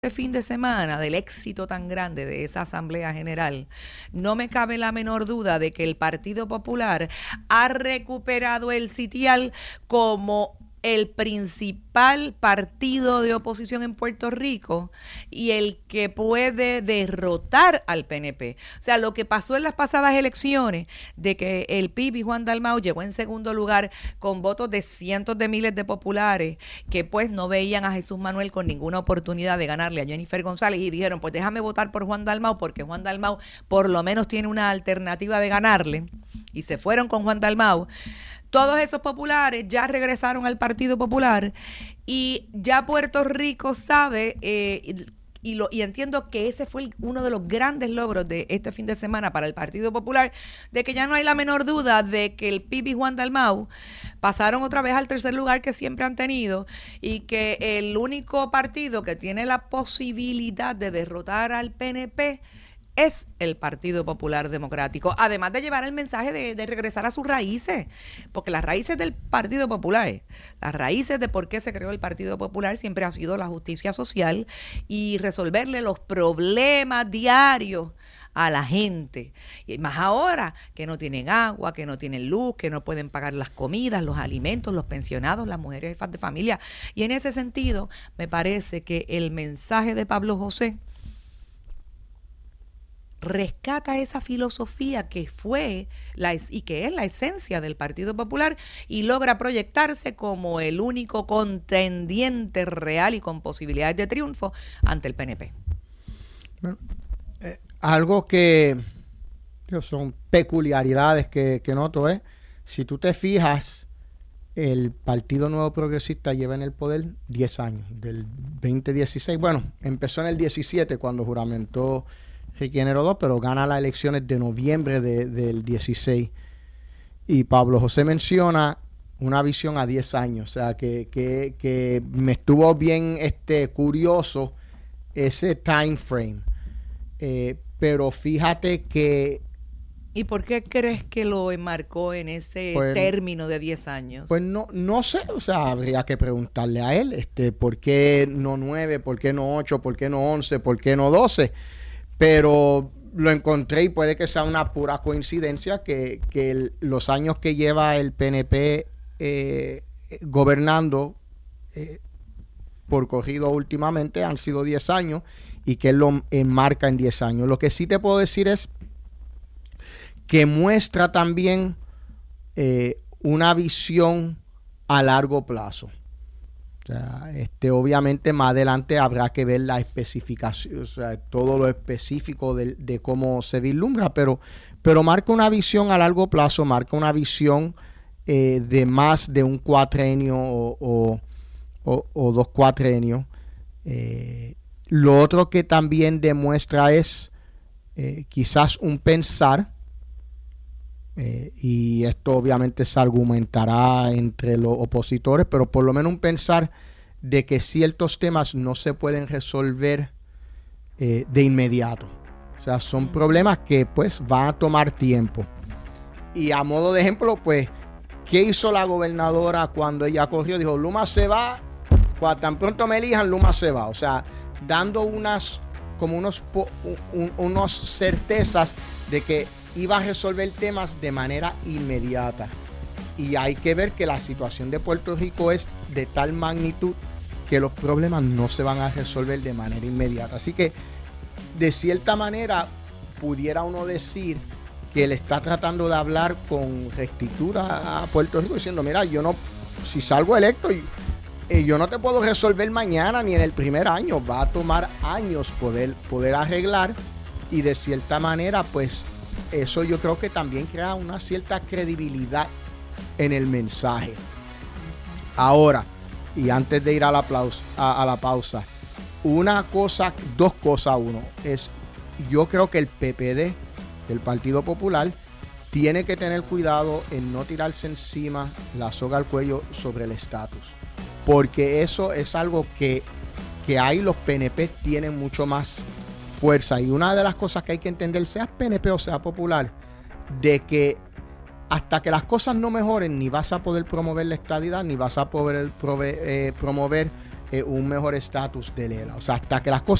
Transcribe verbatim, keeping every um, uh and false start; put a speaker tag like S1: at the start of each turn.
S1: este fin de semana del éxito tan grande de esa Asamblea General, no me cabe la menor duda de que el Partido Popular ha recuperado el sitial como el principal partido de oposición en Puerto Rico y el que puede derrotar al P N P. O sea, lo que pasó en las pasadas elecciones, de que el P I B y Juan Dalmau llegó en segundo lugar con votos de cientos de miles de populares que pues no veían a Jesús Manuel con ninguna oportunidad de ganarle a Jennifer González y dijeron, pues déjame votar por Juan Dalmau porque Juan Dalmau por lo menos tiene una alternativa de ganarle, y se fueron con Juan Dalmau. Todos esos populares ya regresaron al Partido Popular y ya Puerto Rico sabe, eh, y, lo, y entiendo que ese fue el, uno de los grandes logros de este fin de semana para el Partido Popular, de que ya no hay la menor duda de que el P I B y Juan Dalmau pasaron otra vez al tercer lugar que siempre han tenido, y que el único partido que tiene la posibilidad de derrotar al P N P es el Partido Popular Democrático, además de llevar el mensaje de, de regresar a sus raíces, porque las raíces del Partido Popular, las raíces de por qué se creó el Partido Popular siempre ha sido la justicia social y resolverle los problemas diarios a la gente, y más ahora que no tienen agua, que no tienen luz, que no pueden pagar las comidas, los alimentos, los pensionados, las mujeres de familia. Y en ese sentido me parece que el mensaje de Pablo José rescata esa filosofía que fue la, y que es la esencia del Partido Popular, y logra proyectarse como el único contendiente real y con posibilidades de triunfo ante el P N P.
S2: Bueno, eh, algo que, que son peculiaridades que, que noto es, si tú te fijas, el Partido Nuevo Progresista lleva en el poder diez años, del veinte dieciséis, bueno, empezó en el diecisiete cuando juramentó Ricky Rosselló, pero gana las elecciones de noviembre de, del dieciséis. Y Pablo José menciona una visión a diez años. O sea, que, que, que me estuvo bien este, curioso ese time frame. Eh, pero fíjate que...
S1: ¿Y por qué crees que lo enmarcó en ese pues, término de diez años?
S2: Pues no, no sé, o sea, habría que preguntarle a él, este, ¿por qué no nueve, por qué no ocho, por qué no once, por qué no doce? Pero lo encontré y puede que sea una pura coincidencia que, que el, los años que lleva el P N P eh, gobernando eh, por corrido últimamente han sido diez años y que él lo enmarca en diez años. Lo que sí te puedo decir es que muestra también eh, una visión a largo plazo. O sea, este, obviamente más adelante habrá que ver la especificación, o sea, todo lo específico de, de cómo se vislumbra, pero, pero marca una visión a largo plazo, marca una visión eh, de más de un cuatrenio o, o, o, o dos cuatrenios. Eh, lo otro que también demuestra es eh, quizás un pensar, Eh, y esto obviamente se argumentará entre los opositores, pero por lo menos un pensar de que ciertos temas no se pueden resolver eh, de inmediato. O sea, son problemas que pues van a tomar tiempo. Y a modo de ejemplo, pues, ¿qué hizo la gobernadora cuando ella corrió? Dijo, Luma se va, cuando tan pronto me elijan, Luma se va. O sea, dando unas, como unos, un, unos certezas de que iba a resolver temas de manera inmediata. Y hay que ver que la situación de Puerto Rico es de tal magnitud que los problemas no se van a resolver de manera inmediata. Así que, de cierta manera, pudiera uno decir que él está tratando de hablar con rectitud a Puerto Rico, diciendo, mira, yo no, si salgo electo, y yo no te puedo resolver mañana ni en el primer año. Va a tomar años poder, poder arreglar, y de cierta manera, pues, eso yo creo que también crea una cierta credibilidad en el mensaje. Ahora, y antes de ir a la, pausa, a, a la pausa, una cosa, dos cosas, uno, es yo creo que el P P D, el Partido Popular, tiene que tener cuidado en no tirarse encima la soga al cuello sobre el estatus, porque eso es algo que, que ahí los P N P tienen mucho más fuerza. Y una de las cosas que hay que entender, sea P N P o sea Popular, de que hasta que las cosas no mejoren, ni vas a poder promover la estadidad, ni vas a poder prove- eh, promover eh, un mejor estatus de Lela. O sea, hasta que las cosas